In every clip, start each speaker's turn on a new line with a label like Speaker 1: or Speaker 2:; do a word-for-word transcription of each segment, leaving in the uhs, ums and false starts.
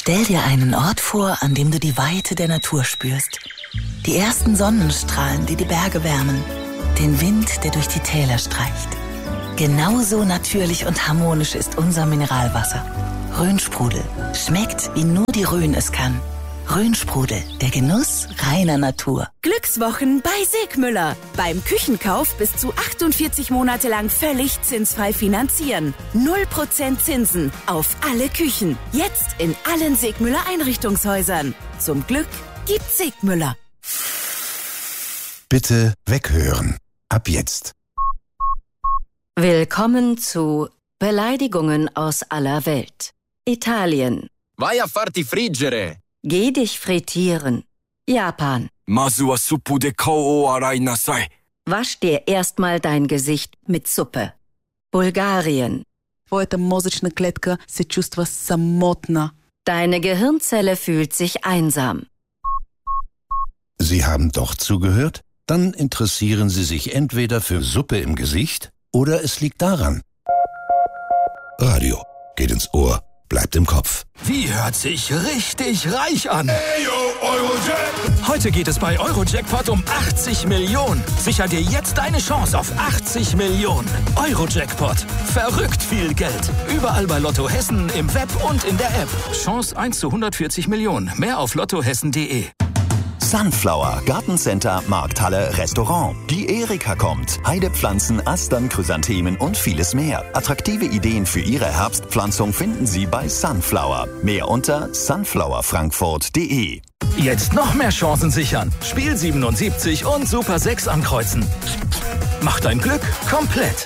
Speaker 1: Stell dir einen Ort vor, an dem du die Weite der Natur spürst. Die ersten Sonnenstrahlen, die die Berge wärmen. Den Wind, der durch die Täler streicht. Genauso natürlich und harmonisch ist unser Mineralwasser. Rhönsprudel. Schmeckt, wie nur die Rhön es kann. Rhönsprudel, der Genuss reiner Natur.
Speaker 2: Glückswochen bei Segmüller. Beim Küchenkauf bis zu achtundvierzig Monate lang völlig zinsfrei finanzieren. null Prozent Zinsen auf alle Küchen. Jetzt in allen Segmüller Einrichtungshäusern. Zum Glück gibt's Segmüller.
Speaker 3: Bitte weghören. Ab jetzt.
Speaker 4: Willkommen zu Beleidigungen aus aller Welt. Italien.
Speaker 5: Vai a farti friggere.
Speaker 4: Geh dich frittieren. Japan.
Speaker 5: Masu wa suppu de kou o arai nasai.
Speaker 4: Wasch dir erstmal dein Gesicht mit Suppe. Bulgarien.
Speaker 6: Твоята мозъчна клетка се чувства самотна.
Speaker 4: Deine Gehirnzelle fühlt sich einsam.
Speaker 3: Sie haben doch zugehört? Dann interessieren Sie sich entweder für Suppe im Gesicht oder es liegt daran. Radio geht ins Ohr, bleibt im Kopf.
Speaker 7: Wie hört sich richtig reich an?
Speaker 8: Hey, yo, Eurojack.
Speaker 7: Heute geht es bei Eurojackpot um achtzig Millionen. Sicher dir jetzt deine Chance auf achtzig Millionen. Eurojackpot. Verrückt viel Geld. Überall bei Lotto Hessen, im Web und in der App. Chance eins zu hundertvierzig Millionen. Mehr auf lottohessen punkt de.
Speaker 9: Sunflower, Gartencenter, Markthalle, Restaurant. Die Erika kommt. Heidepflanzen, Astern, Chrysanthemen und vieles mehr. Attraktive Ideen für Ihre Herbstpflanzung finden Sie bei Sunflower. Mehr unter sunflower frankfurt punkt de.
Speaker 7: Jetzt noch mehr Chancen sichern. Spiel siebenundsiebzig und Super sechs ankreuzen. Mach dein Glück komplett.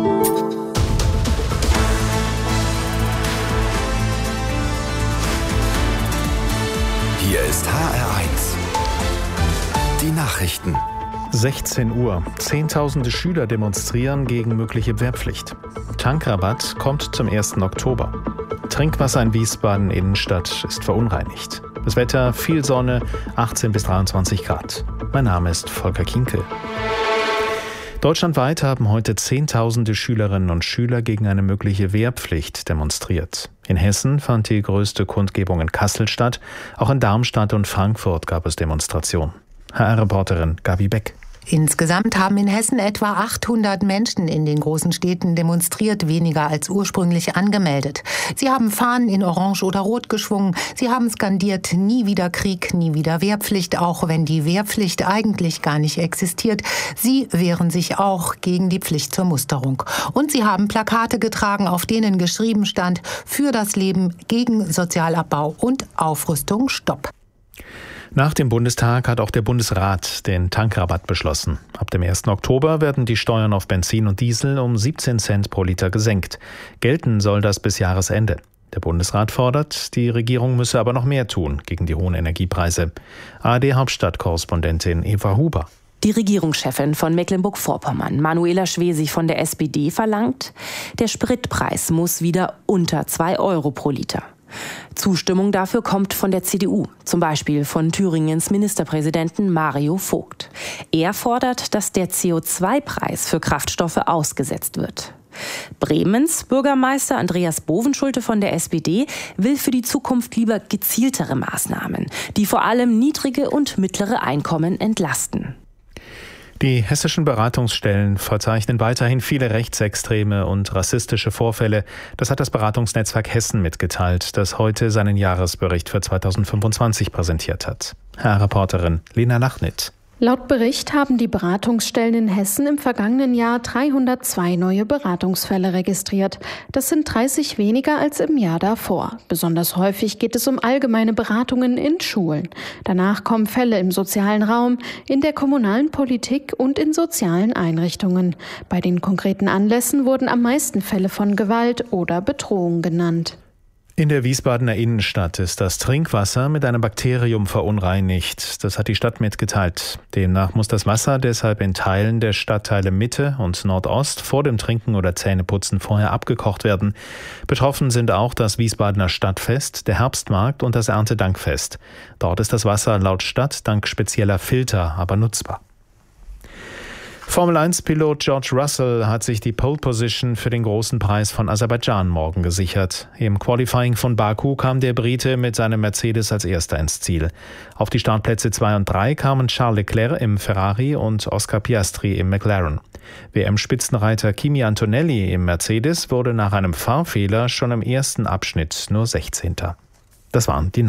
Speaker 10: Hier ist H R eins. Die Nachrichten.
Speaker 11: sechzehn Uhr. Zehntausende Schüler demonstrieren gegen mögliche Wehrpflicht. Tankrabatt kommt zum ersten Oktober. Trinkwasser in Wiesbaden Innenstadt ist verunreinigt. Das Wetter, viel Sonne, achtzehn bis dreiundzwanzig Grad. Mein Name ist Volker Kinkel. Deutschlandweit haben heute Zehntausende Schülerinnen und Schüler gegen eine mögliche Wehrpflicht demonstriert. In Hessen fand die größte Kundgebung in Kassel statt. Auch in Darmstadt und Frankfurt gab es Demonstrationen. H R-Reporterin Gabi Beck.
Speaker 12: Insgesamt haben in Hessen etwa achthundert Menschen in den großen Städten demonstriert, weniger als ursprünglich angemeldet. Sie haben Fahnen in Orange oder Rot geschwungen. Sie haben skandiert, nie wieder Krieg, nie wieder Wehrpflicht, auch wenn die Wehrpflicht eigentlich gar nicht existiert. Sie wehren sich auch gegen die Pflicht zur Musterung. Und sie haben Plakate getragen, auf denen geschrieben stand: Für das Leben, gegen Sozialabbau und Aufrüstung, Stopp.
Speaker 11: Nach dem Bundestag hat auch der Bundesrat den Tankrabatt beschlossen. Ab dem ersten Oktober werden die Steuern auf Benzin und Diesel um siebzehn Cent pro Liter gesenkt. Gelten soll das bis Jahresende. Der Bundesrat fordert, die Regierung müsse aber noch mehr tun gegen die hohen Energiepreise. A R D-Hauptstadtkorrespondentin Eva Huber.
Speaker 13: Die Regierungschefin von Mecklenburg-Vorpommern, Manuela Schwesig von der S P D, verlangt, der Spritpreis muss wieder unter zwei Euro pro Liter. Zustimmung dafür kommt von der C D U, zum Beispiel von Thüringens Ministerpräsidenten Mario Vogt. Er fordert, dass der C O zwei Preis für Kraftstoffe ausgesetzt wird. Bremens Bürgermeister Andreas Bovenschulte von der S P D will für die Zukunft lieber gezieltere Maßnahmen, die vor allem niedrige und mittlere Einkommen entlasten.
Speaker 11: Die hessischen Beratungsstellen verzeichnen weiterhin viele rechtsextreme und rassistische Vorfälle. Das hat das Beratungsnetzwerk Hessen mitgeteilt, das heute seinen Jahresbericht für zweitausendfünfundzwanzig präsentiert hat. H R-Reporterin Lena Lachnit.
Speaker 14: Laut Bericht haben die Beratungsstellen in Hessen im vergangenen Jahr dreihundertzwei neue Beratungsfälle registriert. Das sind dreißig weniger als im Jahr davor. Besonders häufig geht es um allgemeine Beratungen in Schulen. Danach kommen Fälle im sozialen Raum, in der kommunalen Politik und in sozialen Einrichtungen. Bei den konkreten Anlässen wurden am meisten Fälle von Gewalt oder Bedrohung genannt.
Speaker 11: In der Wiesbadener Innenstadt ist das Trinkwasser mit einem Bakterium verunreinigt. Das hat die Stadt mitgeteilt. Demnach muss das Wasser deshalb in Teilen der Stadtteile Mitte und Nordost vor dem Trinken oder Zähneputzen vorher abgekocht werden. Betroffen sind auch das Wiesbadener Stadtfest, der Herbstmarkt und das Erntedankfest. Dort ist das Wasser laut Stadt dank spezieller Filter aber nutzbar. Formel eins Pilot George Russell hat sich die Pole Position für den großen Preis von Aserbaidschan morgen gesichert. Im Qualifying von Baku kam der Brite mit seinem Mercedes als Erster ins Ziel. Auf die Startplätze zwei und drei kamen Charles Leclerc im Ferrari und Oscar Piastri im McLaren. W M-Spitzenreiter Kimi Antonelli im Mercedes wurde nach einem Fahrfehler schon im ersten Abschnitt nur sechzehnter Das waren die